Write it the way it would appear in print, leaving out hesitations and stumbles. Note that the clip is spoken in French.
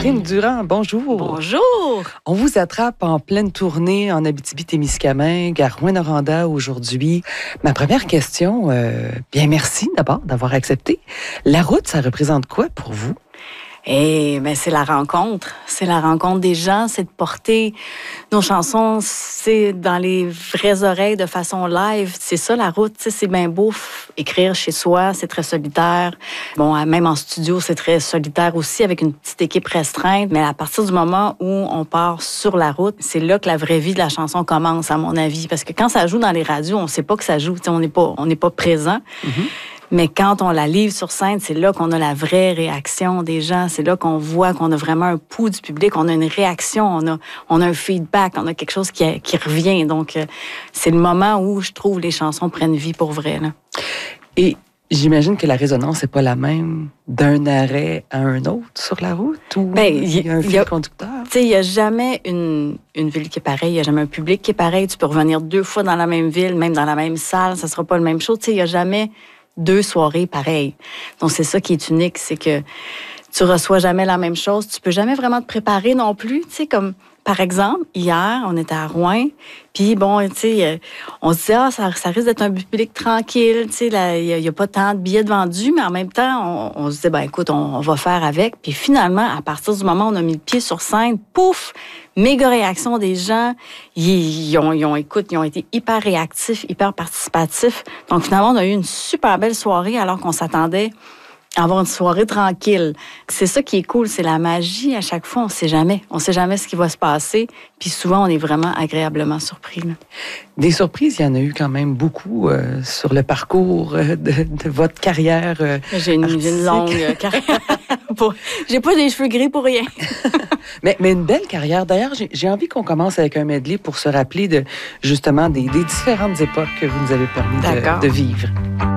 Catherine Durand, bonjour. Bonjour. On vous attrape en pleine tournée en Abitibi-Témiscamingue, à Rouyn-Noranda aujourd'hui. Ma première question, bien merci d'abord d'avoir accepté. La route, ça représente quoi pour vous? C'est la rencontre. C'est la rencontre des gens, c'est de porter nos chansons, c'est dans les vraies oreilles de façon live. C'est ça, la route. C'est bien beau écrire chez soi, c'est très solitaire. Bon, même en studio, c'est très solitaire aussi, avec une petite équipe restreinte. Mais à partir du moment où on part sur la route, c'est là que la vraie vie de la chanson commence, à mon avis. Parce que quand ça joue dans les radios, on ne sait pas que ça joue. On n'est pas présent. Mm-hmm. Mais quand on la livre sur scène, c'est là qu'on a la vraie réaction des gens. C'est là qu'on voit qu'on a vraiment un pouls du public, on a une réaction, on a un feedback, on a quelque chose qui revient. Donc, c'est le moment où je trouve les chansons prennent vie pour vrai. Là. Et j'imagine que la résonance n'est pas la même d'un arrêt à un autre sur la route ou il y a un fil conducteur? Il n'y a jamais une ville qui est pareille, il n'y a jamais un public qui est pareil. Tu peux revenir 2 fois dans la même ville, même dans la même salle, ça ne sera pas la même chose. Il n'y a jamais 2 soirées pareilles. Donc, c'est ça qui est unique, c'est que tu reçois jamais la même chose. Tu peux jamais vraiment te préparer non plus. Tu sais, comme, par exemple, hier, on était à Rouyn, puis bon, tu sais, on se disait, ça risque d'être un public tranquille, tu sais, il n'y a pas tant de billets de vendus, mais en même temps, on se disait, écoute, on va faire avec. Puis finalement, à partir du moment où on a mis le pied sur scène, pouf, méga réaction des gens. Ils ont été hyper réactifs, hyper participatifs. Donc, finalement, on a eu une super belle soirée alors qu'on s'attendait à avoir une soirée tranquille. C'est ça qui est cool, c'est la magie. À chaque fois, on sait jamais. On sait jamais ce qui va se passer. Puis souvent, on est vraiment agréablement surpris. Là. Des surprises, il y en a eu quand même beaucoup sur le parcours de votre carrière J'ai une longue carrière. J'ai pas des cheveux gris pour rien. mais une belle carrière. D'ailleurs, j'ai envie qu'on commence avec un medley pour se rappeler justement des différentes époques que vous nous avez permis de vivre.